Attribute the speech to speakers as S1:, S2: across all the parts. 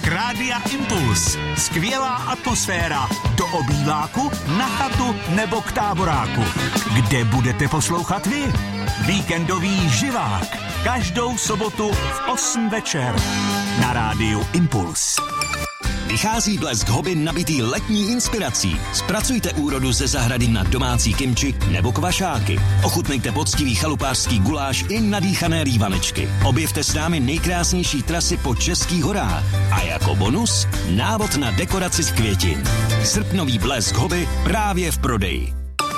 S1: Rádia Impuls. Skvělá atmosféra. Do obýváku, na chatu nebo k táboráku. Kde budete poslouchat vy? Víkendový živák. Každou sobotu v 8 večer. Na Rádiu Impuls.
S2: Vychází Blesk hobby nabitý letní inspirací. Zpracujte úrodu ze zahrady na domácí kimči nebo kvašáky. Ochutnejte poctivý chalupářský guláš i nadýchané rývanečky. Objevte s námi nejkrásnější trasy po českých horách. A jako bonus návod na dekoraci z květin. Srpnový Blesk hobby právě v prodeji.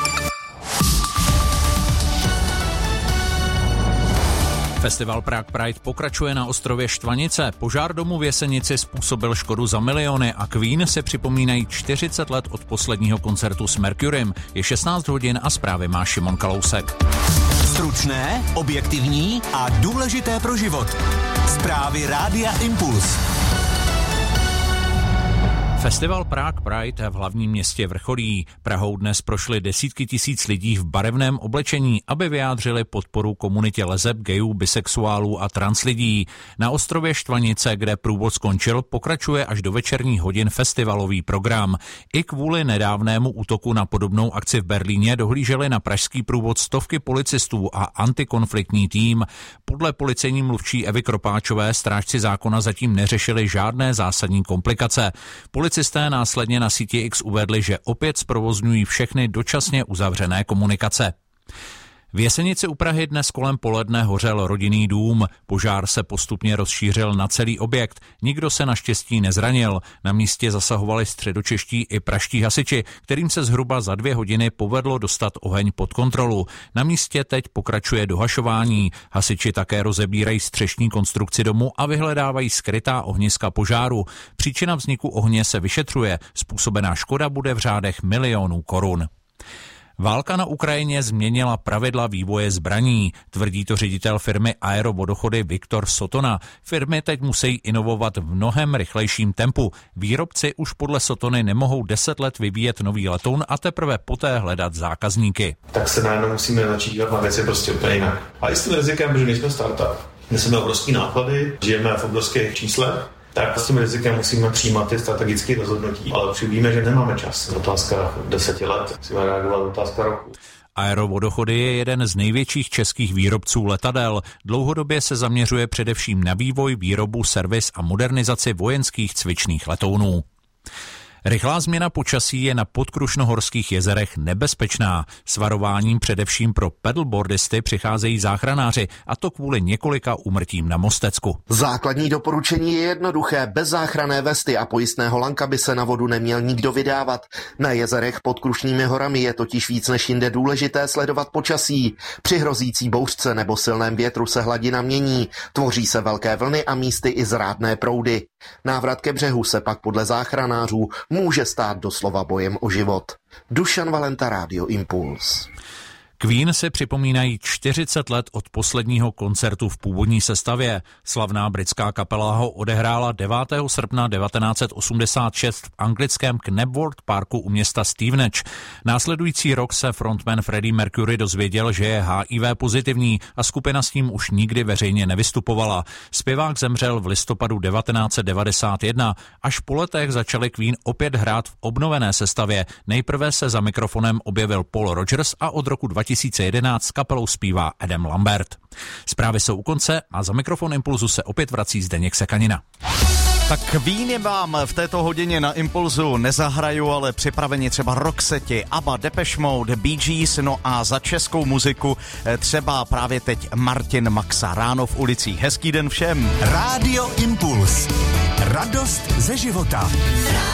S3: Festival Prague Pride pokračuje na ostrově Štvanice. Požár domu v Jesenici způsobil škodu za miliony a Queen se připomínají 40 let od posledního koncertu s Mercurym. Je 16 hodin a zprávy má Šimon Kalousek.
S1: Stručné, objektivní a důležité pro život. Zprávy Rádia Impuls.
S3: Festival Prague Pride v hlavním městě vrcholí. Prahou dnes prošly desítky tisíc lidí v barevném oblečení, aby vyjádřili podporu komunitě leseb, gayů, bisexuálů a trans lidí. Na ostrově Štvanice, kde průvod skončil, pokračuje až do večerních hodin festivalový program. I kvůli nedávnému útoku na podobnou akci v Berlíně dohlíželi na pražský průvod stovky policistů a antikonfliktní tým. Podle policejní mluvčí Evy Kropáčové strážci zákona zatím neřešili žádné zásadní komplikace. Policisté následně na síti X uvedli, že opět zprovozňují všechny dočasně uzavřené komunikace. V Jesenici u Prahy dnes kolem poledne hořel rodinný dům. Požár se postupně rozšířil na celý objekt. Nikdo se naštěstí nezranil. Na místě zasahovali středočeští i pražští hasiči, kterým se zhruba za 2 hodiny povedlo dostat oheň pod kontrolu. Na místě teď pokračuje dohašování. Hasiči také rozebírají střešní konstrukci domu a vyhledávají skrytá ohniska požáru. Příčina vzniku ohně se vyšetřuje. Způsobená škoda bude v řádech milionů korun. Válka na Ukrajině změnila pravidla vývoje zbraní, tvrdí to ředitel firmy Aerovodochody Viktor Sotona. Firmy teď musí inovovat v mnohem rychlejším tempu. Výrobci už podle Sotony nemohou 10 let vyvíjet nový letoun a teprve poté hledat zákazníky.
S4: Tak se najednou musíme začít dělat na věci prostě úplně jinak. A i s tím rizikem, že nejsme startup. Neseme obrovský náklady, žijeme v obrovských číslech, tak s tím rizikem musíme přijímat ty strategické rozhodnutí. Ale už víme, že nemáme čas. Otázka 10 let, musíme reagovat otázka roku.
S3: Aerovodochody je jeden z největších českých výrobců letadel. Dlouhodobě se zaměřuje především na vývoj, výrobu, servis a modernizaci vojenských cvičných letounů. Rychlá změna počasí je na podkrušnohorských jezerech nebezpečná. S varováním především pro paddleboardisty přicházejí záchranáři, a to kvůli několika úmrtím na Mostecku.
S5: Základní doporučení je jednoduché. Bez záchranné vesty a pojistného lanka by se na vodu neměl nikdo vydávat. Na jezerech pod Krušnými horami je totiž víc než jinde důležité sledovat počasí. Při hrozící bouřce nebo silném větru se hladina mění, tvoří se velké vlny a místy i zrádné proudy. Návrat ke břehu se pak podle záchranářů může stát doslova bojem o život. Dušan Valenta, Rádio Impuls.
S3: Queen se připomínají 40 let od posledního koncertu v původní sestavě. Slavná britská kapela ho odehrála 9. srpna 1986 v anglickém Knebworth Parku u města Stevenage. Následující rok se frontman Freddie Mercury dozvěděl, že je HIV pozitivní a skupina s tím už nikdy veřejně nevystupovala. Zpěvák zemřel v listopadu 1991. Až po letech začali Queen opět hrát v obnovené sestavě. Nejprve se za mikrofonem objevil Paul Rogers a od roku 2011 s kapelou zpívá Adam Lambert. Zprávy jsou u konce a za mikrofon Impulzu se opět vrací Zdeněk Sekanina.
S6: Tak Queen vám v této hodině na Impulzu nezahraju, ale připraveni třeba Roxette, ABBA, Depeche Mode, Bee Gees, no a za českou muziku třeba právě teď Martin Maxa. Ráno v ulicích. Hezký den všem.
S1: Rádio Impuls. Radost ze života.